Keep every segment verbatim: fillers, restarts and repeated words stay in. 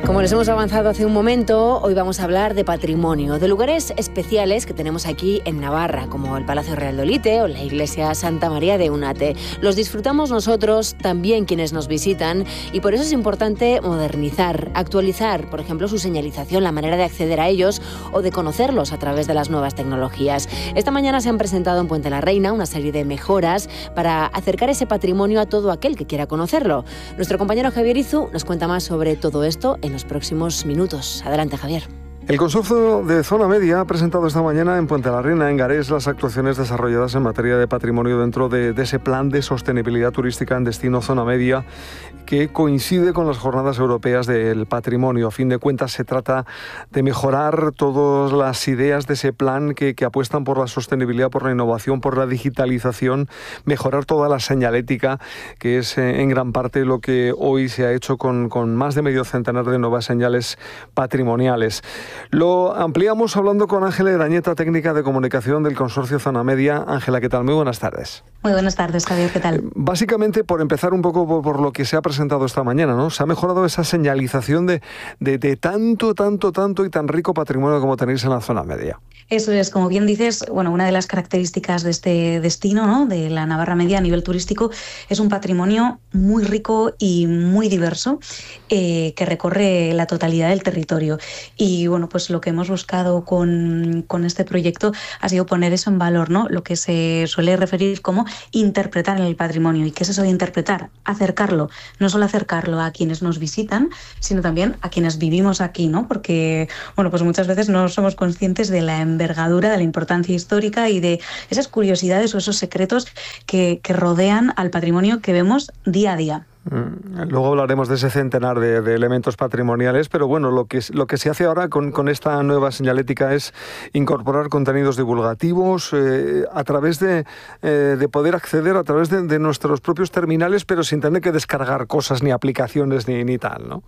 Como les hemos avanzado hace un momento, hoy vamos a hablar de patrimonio, de lugares especiales que tenemos aquí en Navarra, como el Palacio Real de Olite o la Iglesia Santa María de Unate. Los disfrutamos nosotros, también quienes nos visitan, y por eso es importante modernizar, actualizar, por ejemplo, su señalización, la manera de acceder a ellos o de conocerlos a través de las nuevas tecnologías. Esta mañana se han presentado en Puente la Reina una serie de mejoras para acercar ese patrimonio a todo aquel que quiera conocerlo. Nuestro compañero Javier Izu nos cuenta más sobre todo esto en los próximos minutos. Adelante, Javier. El Consorcio de Zona Media ha presentado esta mañana en Puente la Reina, en Garés, las actuaciones desarrolladas en materia de patrimonio dentro de, de ese plan de sostenibilidad turística en destino Zona Media, que coincide con las jornadas europeas del patrimonio. A fin de cuentas, se trata de mejorar todas las ideas de ese plan que, que apuestan por la sostenibilidad, por la innovación, por la digitalización, mejorar toda la señalética, que es eh, en gran parte lo que hoy se ha hecho con, con más de medio centenar de nuevas señales patrimoniales. Lo ampliamos hablando con Ángela Erañeta, técnica de comunicación del Consorcio Zona Media. Ángela, ¿qué tal? Muy buenas tardes. Muy buenas tardes, Javier, ¿qué tal? Básicamente, por empezar un poco por, por lo que se ha presentado esta mañana, ¿no? Se ha mejorado esa señalización de, de, de tanto, tanto, tanto y tan rico patrimonio como tenéis en la Zona Media. Eso es, como bien dices, bueno, una de las características de este destino, ¿no?, de la Navarra Media a nivel turístico, es un patrimonio muy rico y muy diverso eh, que recorre la totalidad del territorio. Y bueno, pues lo que hemos buscado con, con este proyecto ha sido poner eso en valor, ¿no?, lo que se suele referir como interpretar el patrimonio. ¿Y qué es eso de interpretar? Acercarlo, no solo acercarlo a quienes nos visitan, sino también a quienes vivimos aquí, ¿no? Porque, bueno, pues muchas veces no somos conscientes de la envergadura, de la importancia histórica y de esas curiosidades o esos secretos que, que rodean al patrimonio que vemos día a día. Luego hablaremos de ese centenar de, de elementos patrimoniales, pero bueno, lo que, lo que se hace ahora con, con esta nueva señalética es incorporar contenidos divulgativos eh, a través de, eh, de poder acceder a través de, de nuestros propios terminales, pero sin tener que descargar cosas, ni aplicaciones, ni, ni tal, ¿no?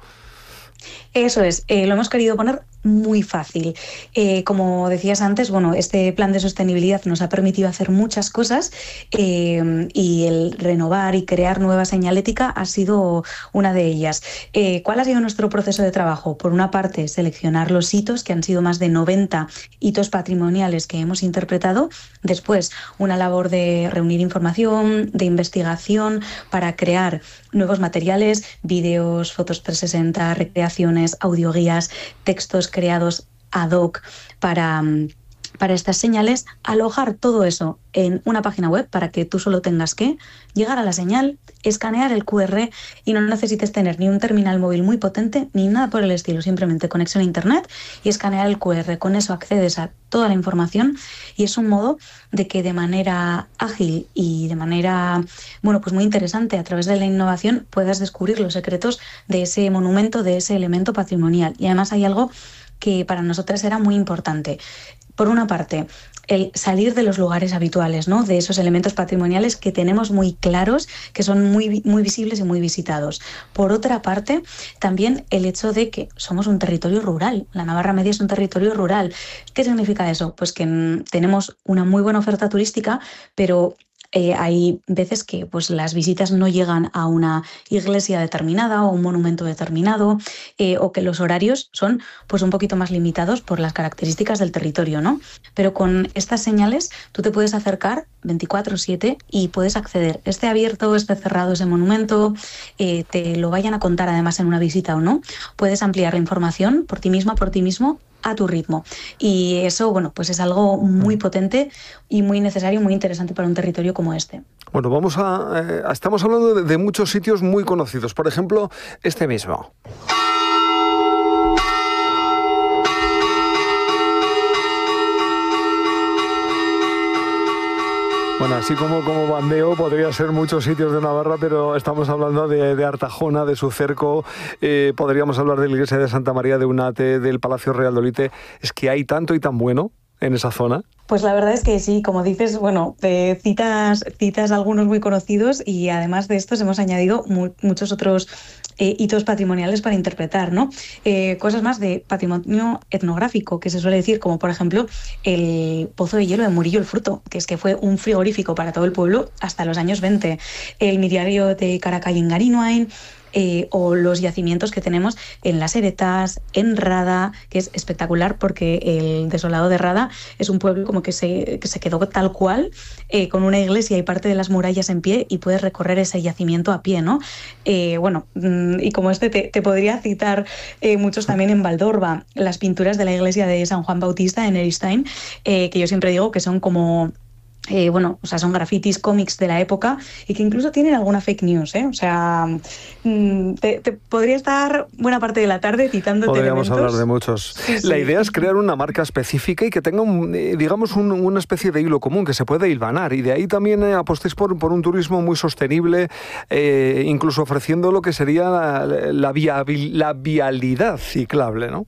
Eso es, eh, lo hemos querido poner muy fácil. Eh, como decías antes, bueno, este plan de sostenibilidad nos ha permitido hacer muchas cosas eh, y el renovar y crear nueva señalética ha sido una de ellas. Eh, ¿Cuál ha sido nuestro proceso de trabajo? Por una parte, seleccionar los hitos, que han sido más de noventa hitos patrimoniales que hemos interpretado. Después, una labor de reunir información, de investigación para crear nuevos materiales, vídeos, fotos trescientos sesenta, recreaciones, audioguías, textos creados ad hoc para, para estas señales, alojar todo eso en una página web para que tú solo tengas que llegar a la señal, escanear el cu erre y no necesites tener ni un terminal móvil muy potente ni nada por el estilo, simplemente conexión a internet y escanear el cu erre. Con eso accedes a toda la información y es un modo de que de manera ágil y de manera, bueno, pues muy interesante, a través de la innovación puedas descubrir los secretos de ese monumento, de ese elemento patrimonial. Y además hay algo que para nosotras era muy importante. Por una parte, el salir de los lugares habituales, ¿no?, de esos elementos patrimoniales que tenemos muy claros, que son muy, muy visibles y muy visitados. Por otra parte, también el hecho de que somos un territorio rural. La Navarra Media es un territorio rural. ¿Qué significa eso? Pues que mm, tenemos una muy buena oferta turística, pero Eh, hay veces que pues, las visitas no llegan a una iglesia determinada o un monumento determinado eh, o que los horarios son pues, un poquito más limitados por las características del territorio, ¿no? Pero con estas señales tú te puedes acercar veinticuatro siete y puedes acceder. Esté abierto, esté cerrado ese monumento, eh, te lo vayan a contar además en una visita o no, puedes ampliar la información por ti misma, por ti mismo, a tu ritmo. Y eso, bueno, pues es algo muy potente y muy necesario, muy interesante para un territorio como este. Bueno, vamos a... Eh, estamos hablando de, de muchos sitios muy conocidos. Por ejemplo, este mismo. Bueno, así como, como bandeo podría ser muchos sitios de Navarra, pero estamos hablando de, de Artajona, de su cerco, eh, podríamos hablar de la iglesia de Santa María de Unate, del Palacio Real de Olite. Es que hay tanto y tan bueno en esa zona. Pues la verdad es que sí, como dices, bueno, eh, citas, citas algunos muy conocidos y además de estos hemos añadido mu- muchos otros eh, hitos patrimoniales para interpretar, ¿no? Eh, cosas más de patrimonio etnográfico, que se suele decir, como por ejemplo el pozo de hielo de Murillo el Fruto, que es que fue un frigorífico para todo el pueblo hasta los años veinte, el miriario de Caracay en Garinoain, eh, o los yacimientos que tenemos en Las Heretas, en Rada, que es espectacular porque el desolado de Rada es un pueblo como que se, que se quedó tal cual, eh, con una iglesia y parte de las murallas en pie, y puedes recorrer ese yacimiento a pie, ¿no? Eh, bueno, y como este te, te podría citar eh, muchos también en Valdorba, las pinturas de la iglesia de San Juan Bautista en Eristein, eh, que yo siempre digo que son como... Eh, bueno, o sea, son grafitis, cómics de la época y que incluso tienen alguna fake news, ¿eh? O sea, te, te podría estar buena parte de la tarde citándote Podríamos elementos. hablar de muchos. Sí, sí. La idea es crear una marca específica y que tenga, un, digamos, un, una especie de hilo común que se pueda hilvanar, y de ahí también eh, apostéis por, por un turismo muy sostenible, eh, incluso ofreciendo lo que sería la, la, viabil, la vialidad ciclable, ¿no?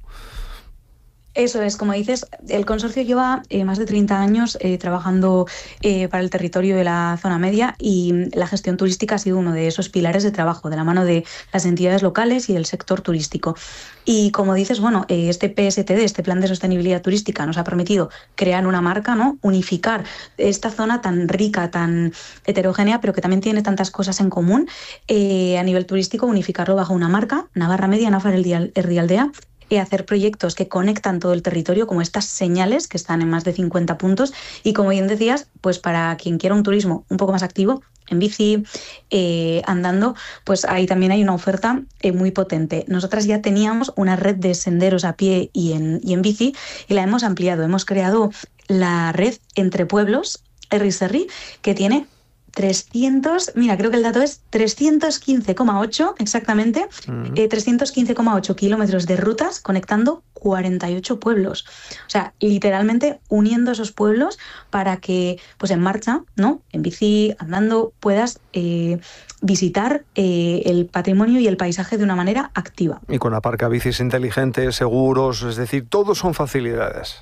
Eso es, como dices, el consorcio lleva eh, más de treinta años eh, trabajando eh, para el territorio de la zona media, y la gestión turística ha sido uno de esos pilares de trabajo, de la mano de las entidades locales y el sector turístico. Y como dices, bueno, eh, este P S T D, este Plan de Sostenibilidad Turística, nos ha permitido crear una marca, ¿no? Unificar esta zona tan rica, tan heterogénea, pero que también tiene tantas cosas en común eh, a nivel turístico, unificarlo bajo una marca, Navarra Media, Nafar Herrialdea, y hacer proyectos que conectan todo el territorio, como estas señales que están en más de cincuenta puntos, y como bien decías, pues para quien quiera un turismo un poco más activo, en bici, eh, andando, pues ahí también hay una oferta eh, muy potente. Nosotras ya teníamos una red de senderos a pie y en, y en bici, y la hemos ampliado. Hemos creado la red Entre Pueblos, Erri-Serri, que tiene trescientos, mira, creo que el dato es trescientos quince coma ocho exactamente, uh-huh. eh, trescientos quince coma ocho kilómetros de rutas conectando cuarenta y ocho pueblos. O sea, literalmente uniendo esos pueblos para que, pues en marcha, ¿no? En bici, andando, puedas eh, visitar eh, el patrimonio y el paisaje de una manera activa. Y con aparca bicis inteligentes, seguros, es decir, todo son facilidades.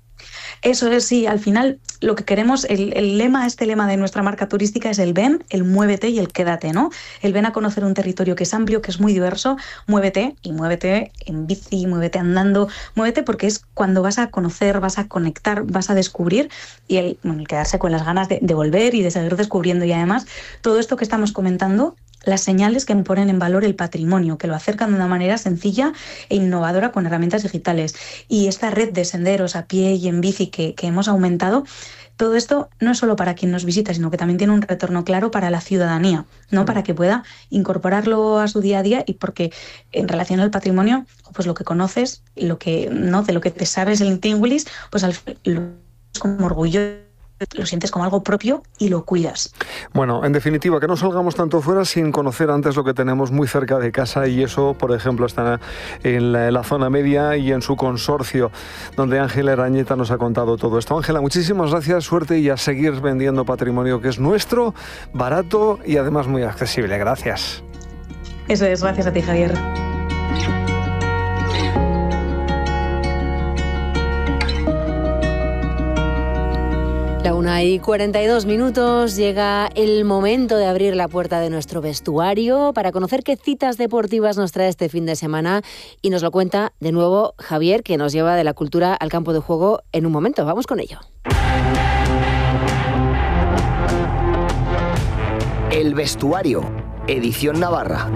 Eso es, sí, al final lo que queremos, el, el lema, este lema de nuestra marca turística es el ven, el muévete y el quédate, ¿no? El ven a conocer un territorio que es amplio, que es muy diverso, muévete, y muévete en bici, muévete andando, muévete porque es cuando vas a conocer, vas a conectar, vas a descubrir, y el, bueno, el quedarse con las ganas de, de volver y de seguir descubriendo. Y además, todo esto que estamos comentando, las señales que ponen en valor el patrimonio, que lo acercan de una manera sencilla e innovadora con herramientas digitales. Y esta red de senderos a pie y en bici que, que hemos aumentado, todo esto no es solo para quien nos visita, sino que también tiene un retorno claro para la ciudadanía, ¿no? Mm. Para que pueda incorporarlo a su día a día, y porque en relación al patrimonio, pues lo que conoces, lo que no, de lo que te sabes el Tinguilis, pues al final es como orgullo, lo sientes como algo propio y lo cuidas. Bueno, en definitiva, que no salgamos tanto fuera sin conocer antes lo que tenemos muy cerca de casa, y eso, por ejemplo, está en la, en la zona media y en su consorcio, donde Ángela Erañeta nos ha contado todo esto. Ángela, muchísimas gracias, suerte y a seguir vendiendo patrimonio que es nuestro, barato y además muy accesible. Gracias. Eso es, gracias a ti, Javier. La una y cuarenta y dos minutos, llega el momento de abrir la puerta de nuestro vestuario para conocer qué citas deportivas nos trae este fin de semana, y nos lo cuenta de nuevo Javier, que nos lleva de la cultura al campo de juego en un momento. Vamos con ello. El vestuario, edición Navarra.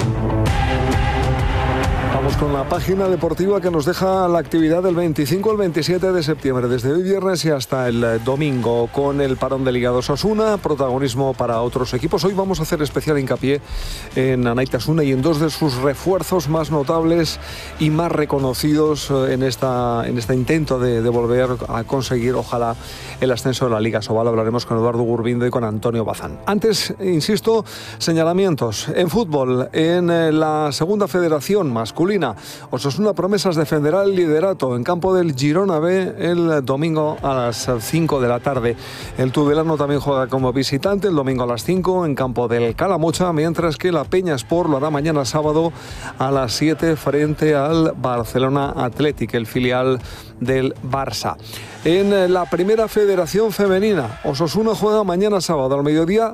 Vamos con la página deportiva que nos deja la actividad del veinticinco al veintisiete de septiembre, desde hoy viernes y hasta el domingo, con el parón de Liga dos Osasuna, protagonismo para otros equipos. Hoy vamos a hacer especial hincapié en Anaitasuna y en dos de sus refuerzos más notables y más reconocidos en, esta, en este intento de, de volver a conseguir, ojalá, el ascenso de la Liga Sobal. Hablaremos con Eduardo Gurbindo y con Antonio Bazán. Antes, insisto, señalamientos. En fútbol, en la segunda federación masculina, Osasuna Promesas defenderá el liderato en campo del Girona B el domingo a las cinco de la tarde. El Tudelano también juega como visitante el domingo a las cinco en campo del Calamocha, mientras que la Peña Sport lo hará mañana sábado a las siete frente al Barcelona Athletic, el filial del Barça. En la primera federación femenina, Osasuna juega mañana sábado al mediodía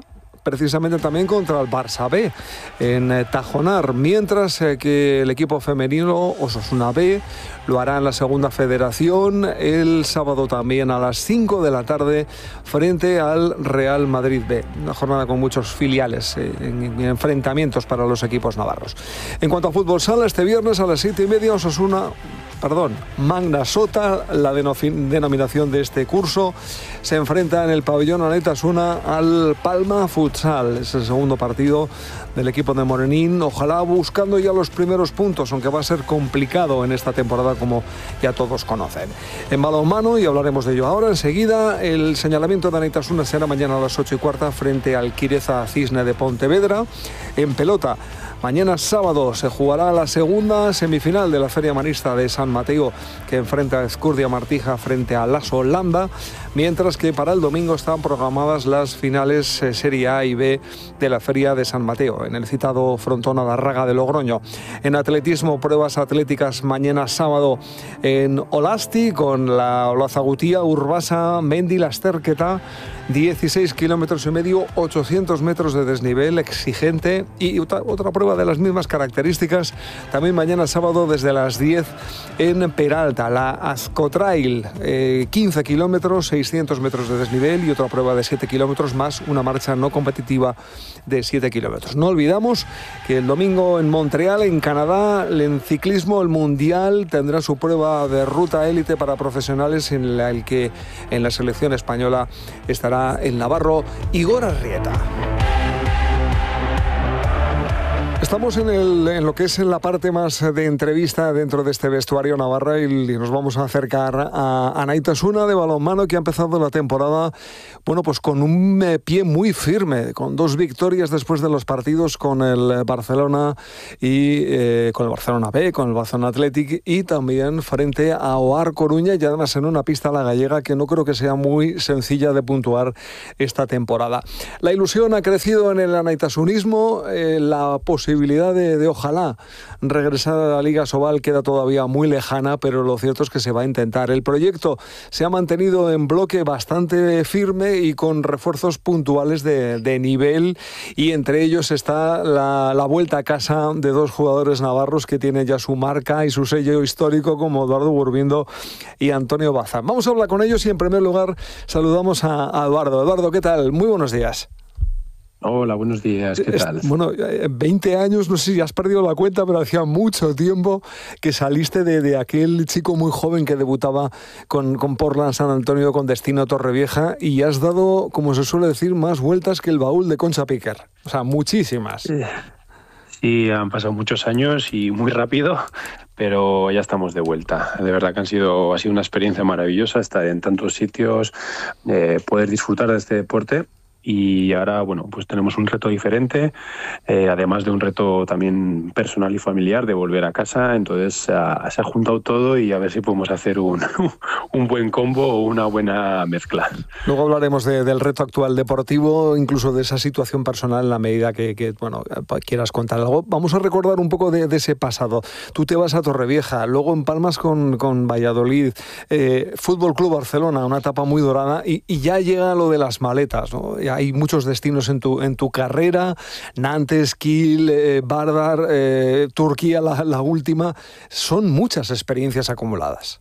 precisamente también contra el Barça B en eh, Tajonar, mientras eh, que el equipo femenino Osasuna B lo hará en la segunda federación el sábado también a las cinco de la tarde frente al Real Madrid B. Una jornada con muchos filiales eh, en, en enfrentamientos para los equipos navarros. En cuanto a fútbol sala, este viernes a las siete y media Osasuna, perdón, Magna Sota, la denominación de este curso, se enfrenta en el pabellón Anaitasuna al Palma Futsal. Es el segundo partido del equipo de Morenín, ojalá buscando ya los primeros puntos, aunque va a ser complicado en esta temporada, como ya todos conocen. En balonmano, y hablaremos de ello ahora enseguida, el señalamiento de Anaitasuna será mañana a las ocho y cuarta frente al Quireza Cisne de Pontevedra. En pelota, mañana sábado se jugará la segunda semifinal de la Feria Marista de San Mateo, que enfrenta a Ezcurdia Martija frente a Lasso Landa, mientras que para el domingo están programadas las finales eh, Serie A y B de la Feria de San Mateo, en el citado frontón Adarraga de Logroño. En atletismo, pruebas atléticas mañana sábado en Olasti, con la Olazagutía, Urbasa, Mendi, Lasterqueta, dieciséis kilómetros y medio, ochocientos metros de desnivel exigente, y otra, otra prueba de las mismas características también mañana sábado desde las diez en Peralta, la Ascotrail, eh, quince kilómetros, seiscientos metros de desnivel, y otra prueba de siete kilómetros más una marcha no competitiva de siete kilómetros. No olvidamos que el domingo en Montreal, en Canadá, en ciclismo el Mundial tendrá su prueba de ruta élite para profesionales, en la que en la selección española estará el navarro Igor Arrieta. Estamos en, el, en lo que es en la parte más de entrevista dentro de este vestuario navarra, y, y nos vamos a acercar a Anaitasuna de balonmano, que ha empezado la temporada, bueno, pues con un eh, pie muy firme, con dos victorias después de los partidos con el Barcelona y eh, con el Barcelona B, con el Barcelona Athletic, y también frente a Oar Coruña, y además en una pista la gallega que no creo que sea muy sencilla de puntuar esta temporada. La ilusión ha crecido en el anaitasunismo, eh, la posibilidad De, de ojalá regresar a la Liga Sobal queda todavía muy lejana, pero lo cierto es que se va a intentar. El proyecto se ha mantenido en bloque bastante firme y con refuerzos puntuales de, de nivel, y entre ellos está la, la vuelta a casa de dos jugadores navarros que tienen ya su marca y su sello histórico, como Eduardo Burbindo y Antonio Baza. Vamos a hablar con ellos, y en primer lugar saludamos a, a Eduardo. Eduardo, ¿qué tal? Muy buenos días. Hola, buenos días, ¿qué tal? Es, bueno, veinte años, no sé si has perdido la cuenta, pero hacía mucho tiempo que saliste de, de aquel chico muy joven que debutaba con, con Portland San Antonio con destino a Torrevieja, y has dado, como se suele decir, más vueltas que el baúl de Concha Piquer. O sea, muchísimas. Sí, han pasado muchos años y muy rápido, pero ya estamos de vuelta. De verdad que han sido, ha sido una experiencia maravillosa estar en tantos sitios, eh, poder disfrutar de este deporte. Y ahora, bueno, pues tenemos un reto diferente, eh, además de un reto también personal y familiar de volver a casa. Entonces uh, se ha juntado todo, y a ver si podemos hacer un, un buen combo o una buena mezcla. Luego hablaremos de, del reto actual deportivo, incluso de esa situación personal, en la medida que, que bueno, quieras contar algo. Vamos a recordar un poco de, de ese pasado. Tú te vas a Torrevieja, luego empalmas con, con Valladolid, eh, Fútbol Club Barcelona, una etapa muy dorada, y, y ya llega lo de las maletas, ¿no? Ya hay muchos destinos en tu, en tu carrera, Nantes, Kiel, eh, Vardar, eh, Turquía, la, la última. Son muchas experiencias acumuladas.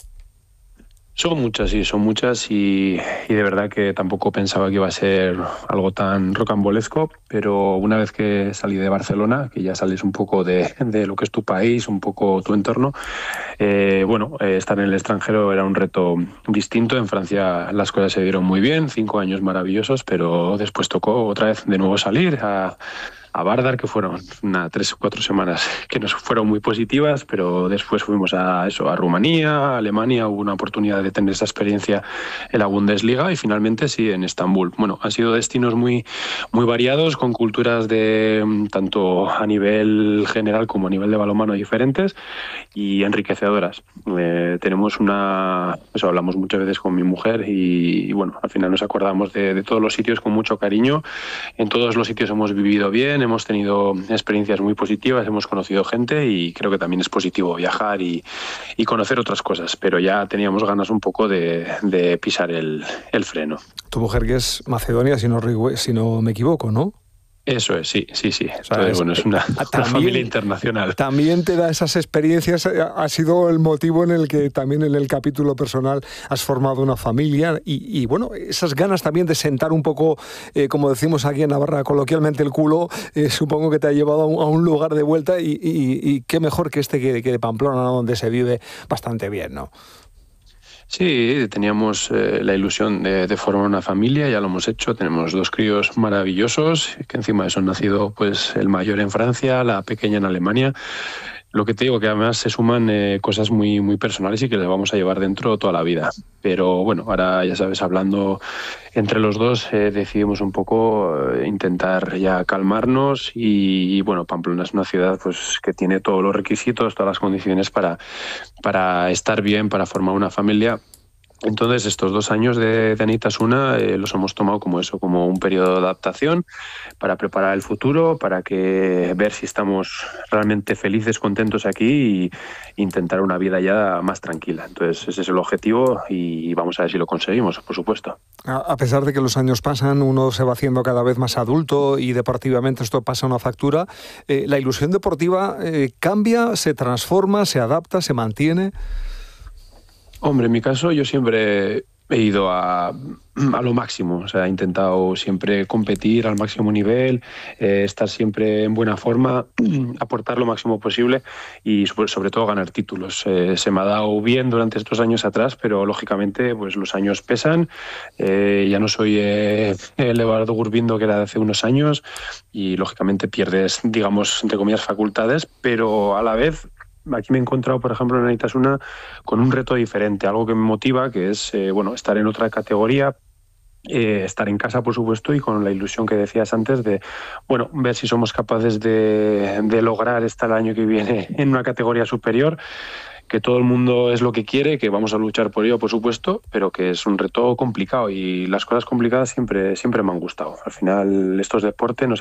Son muchas, sí, son muchas, y, y de verdad que tampoco pensaba que iba a ser algo tan rocambolesco, pero una vez que salí de Barcelona, que ya sales un poco de, de lo que es tu país, un poco tu entorno, eh, bueno, eh, estar en el extranjero era un reto distinto. En Francia las cosas se dieron muy bien, cinco años maravillosos, pero después tocó otra vez de nuevo salir a... a Vardar, que fueron una, tres o cuatro semanas que nos fueron muy positivas, pero después fuimos a eso, a Rumanía, a Alemania. Hubo una oportunidad de tener esa experiencia en la Bundesliga, y finalmente sí, en Estambul. Bueno, han sido destinos muy, muy variados, con culturas de tanto a nivel general como a nivel de balonmano diferentes y enriquecedoras. Eh, tenemos una... Eso hablamos muchas veces con mi mujer, y, y bueno, al final nos acordamos de, de todos los sitios con mucho cariño. En todos los sitios hemos vivido bien, hemos tenido experiencias muy positivas, hemos conocido gente, y creo que también es positivo viajar y, y conocer otras cosas, pero ya teníamos ganas un poco de, de pisar el, el freno. Tu mujer, que es Macedonia, si no, si no me equivoco, ¿no? Eso es, sí, sí, sí. O sea, Entonces, es, bueno, es una, también, una familia internacional. También te da esas experiencias, ha sido el motivo en el que también en el capítulo personal has formado una familia y, y bueno, esas ganas también de sentar un poco, eh, como decimos aquí en Navarra, coloquialmente el culo, eh, supongo que te ha llevado a un, a un lugar de vuelta y, y, y qué mejor que este que, que de Pamplona, ¿no? Donde se vive bastante bien, ¿no? Sí, teníamos eh, la ilusión de, de formar una familia, ya lo hemos hecho, tenemos dos críos maravillosos, que encima de eso han nacido pues el mayor en Francia, la pequeña en Alemania. Lo que te digo, que además se suman eh, cosas muy, muy personales y que les vamos a llevar dentro toda la vida. Pero bueno, ahora ya sabes, hablando entre los dos, eh, decidimos un poco eh, intentar ya calmarnos y, y bueno, Pamplona es una ciudad pues que tiene todos los requisitos, todas las condiciones para, para estar bien, para formar una familia. Entonces, estos dos años de, de Anaitasuna eh, los hemos tomado como eso, como un periodo de adaptación para preparar el futuro, para que ver si estamos realmente felices, contentos aquí e intentar una vida ya más tranquila. Entonces, ese es el objetivo y vamos a ver si lo conseguimos, por supuesto. A pesar de que los años pasan, uno se va haciendo cada vez más adulto y deportivamente esto pasa una factura, eh, ¿la ilusión deportiva eh, cambia, se transforma, se adapta, se mantiene? Hombre, en mi caso yo siempre he ido a, a lo máximo, o sea, he intentado siempre competir al máximo nivel, eh, estar siempre en buena forma, aportar lo máximo posible y sobre, sobre todo ganar títulos. Eh, se me ha dado bien durante estos años atrás, pero lógicamente pues los años pesan, eh, ya no soy eh, el Eduardo Gurbindo que era de hace unos años y lógicamente pierdes, digamos, entre comillas, facultades, pero a la vez aquí me he encontrado, por ejemplo, en Anaitasuna con un reto diferente, algo que me motiva, que es eh, bueno, estar en otra categoría, eh, estar en casa, por supuesto, y con la ilusión que decías antes de bueno, ver si somos capaces de, de lograr estar el año que viene en una categoría superior, que todo el mundo es lo que quiere, que vamos a luchar por ello, por supuesto, pero que es un reto complicado y las cosas complicadas siempre, siempre me han gustado. Al final, estos deportes nos